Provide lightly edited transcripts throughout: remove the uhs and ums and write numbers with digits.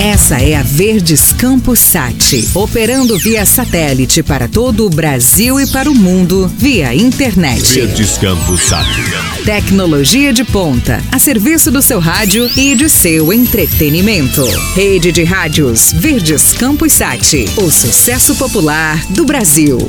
Essa é a Verdes Campos Sat, operando via satélite para todo o Brasil e para o mundo via internet. Verdes Campos Sat. Tecnologia de ponta, a serviço do seu rádio e de seu entretenimento. Rede de rádios Verdes Campos Sat, o sucesso popular do Brasil.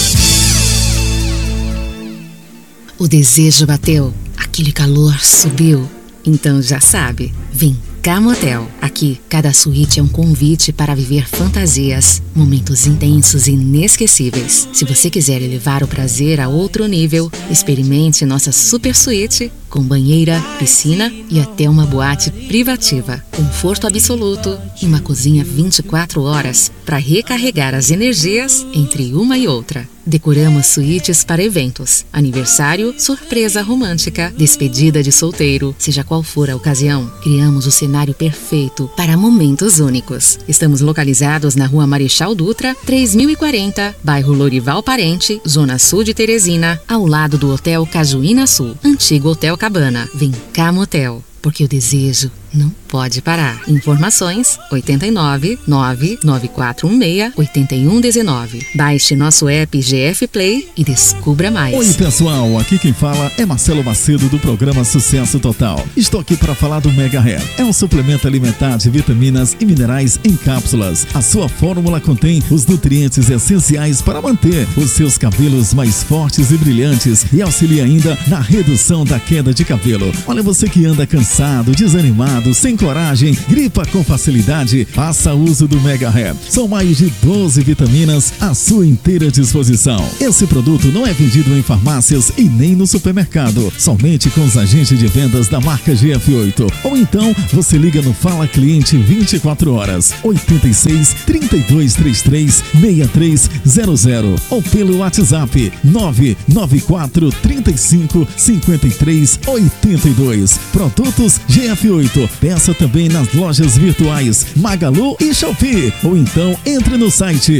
O desejo bateu, aquele calor subiu. Então já sabe, vem cá Motel. Aqui, cada suíte é um convite para viver fantasias, momentos intensos e inesquecíveis. Se você quiser elevar o prazer a outro nível, experimente nossa super suíte com banheira, piscina e até uma boate privativa. Conforto absoluto e uma cozinha 24 horas para recarregar as energias entre uma e outra. Decoramos suítes para eventos, aniversário, surpresa romântica, despedida de solteiro, seja qual for a ocasião. Criamos o cenário perfeito para momentos únicos. Estamos localizados na Rua Marechal Dutra, 3040, bairro Lorival Parente, Zona Sul de Teresina, ao lado do Hotel Cajuína Sul, antigo Hotel Cabana. Vem cá Motel, porque o desejo não pode parar. Informações 89 99416 8119. Baixe nosso app GF Play e descubra mais. Oi pessoal, aqui quem fala é Marcelo Macedo do programa Sucesso Total. Estou aqui para falar do Mega Hair. É um suplemento alimentar de vitaminas e minerais em cápsulas. A sua fórmula contém os nutrientes essenciais para manter os seus cabelos mais fortes e brilhantes e auxilia ainda na redução da queda de cabelo. Olha, você que anda cansado, desanimado, sem coragem, gripa com facilidade, faça uso do Mega Hair. São mais de 12 vitaminas à sua inteira disposição. Esse produto não é vendido em farmácias e nem no supermercado, somente com os agentes de vendas da marca GF8. Ou então você liga no Fala Cliente 24 horas, 86 3233 6300 ou pelo WhatsApp 994 35 53 82. Produtos GF8. Peça também nas lojas virtuais Magalu e Shopee. Ou então entre no site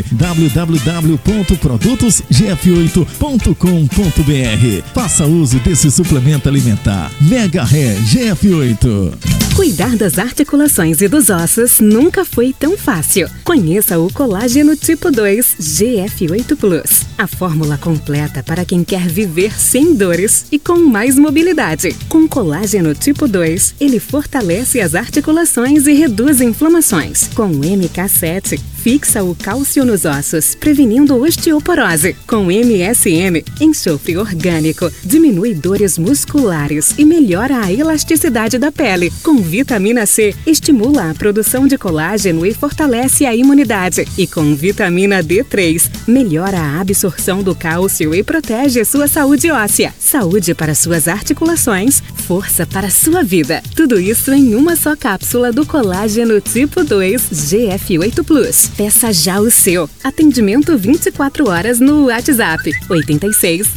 www.produtosgf8.com.br. Faça uso desse suplemento alimentar Mega Hair GF8. Cuidar das articulações e dos ossos nunca foi tão fácil. Conheça o colágeno tipo 2 GF8 Plus. A fórmula completa para quem quer viver sem dores e com mais mobilidade. Com colágeno tipo 2, ele fortalece as articulações e reduz inflamações. Com o MK7, fixa o cálcio nos ossos, prevenindo osteoporose. Com MSM, enxofre orgânico, diminui dores musculares e melhora a elasticidade da pele. Com vitamina C, estimula a produção de colágeno e fortalece a imunidade. E com vitamina D3, melhora a absorção do cálcio e protege sua saúde óssea. Saúde para suas articulações, força para sua vida. Tudo isso em uma só cápsula do colágeno tipo 2 GF8 Plus. Peça já o seu. Atendimento 24 horas no WhatsApp 86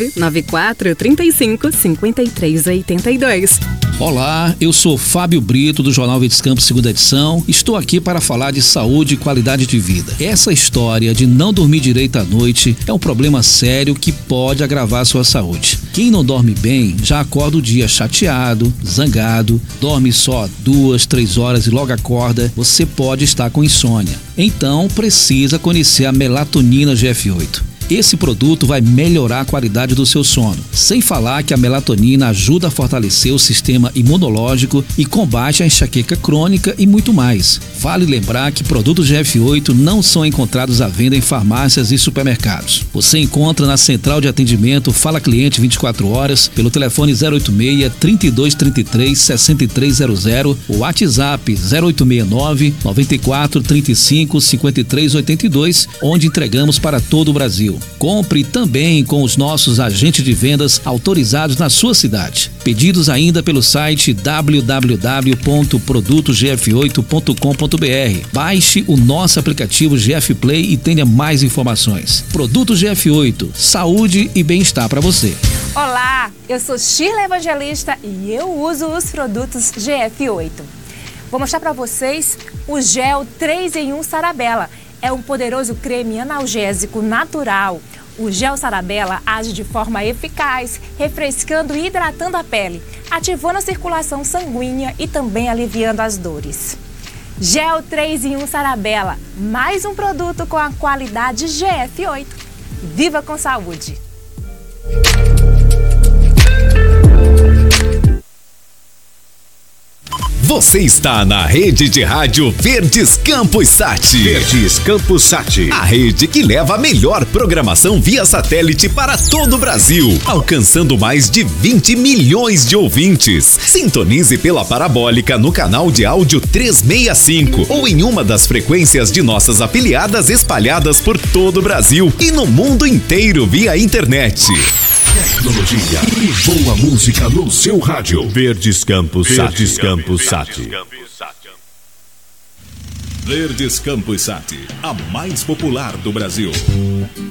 994 35 53 82. Olá, eu sou Fábio Brito do Jornal Verdes Campos, segunda edição. Estou aqui para falar de saúde e qualidade de vida. Essa história de não dormir direito à noite é um problema sério que pode agravar a sua saúde. Quem não dorme bem já acorda o dia chateado, zangado, dorme só 2, 3 horas e logo acorda. Você pode estar com insônia. Então precisa conhecer a melatonina GF8. Esse produto vai melhorar a qualidade do seu sono. Sem falar que a melatonina ajuda a fortalecer o sistema imunológico e combate a enxaqueca crônica e muito mais. Vale lembrar que produtos GF8 não são encontrados à venda em farmácias e supermercados. Você encontra na central de atendimento Fala Cliente 24 horas, pelo telefone 086 3233 6300 ou WhatsApp 0869 94 35 53 82, onde entregamos para todo o Brasil. Compre também com os nossos agentes de vendas autorizados na sua cidade. Pedidos ainda pelo site www.produtosgf8.com.br. Baixe o nosso aplicativo GF Play e tenha mais informações. Produto GF8, saúde e bem-estar para você. Olá, eu sou Shirley Evangelista e eu uso os produtos GF8. Vou mostrar para vocês o gel 3 em 1 Sarabella. É um poderoso creme analgésico natural. O gel Sarabella age de forma eficaz, refrescando e hidratando a pele, ativando a circulação sanguínea e também aliviando as dores. Gel 3 em 1 Sarabela, mais um produto com a qualidade GF8. Viva com saúde! Você está na rede de rádio Verdes Campos Sat. Verdes Campos Sat. A rede que leva a melhor programação via satélite para todo o Brasil, alcançando mais de 20 milhões de ouvintes. Sintonize pela parabólica no canal de áudio 365 ou em uma das frequências de nossas afiliadas espalhadas por todo o Brasil e no mundo inteiro via internet. Tecnologia e boa música no seu rádio. Verdes Campos Sat. Verdes Campos Sat. Verdes Campos Sat, a mais popular do Brasil.